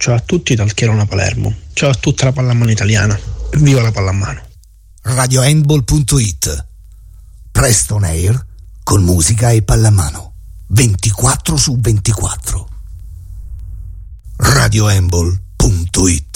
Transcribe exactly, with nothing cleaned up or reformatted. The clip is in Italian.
ciao a tutti dal Chierona Palermo, ciao a tutta la pallamano italiana, viva la pallamano. radio handball punto it, presto on air con musica e pallamano ventiquattro su ventiquattro. radio handball punto it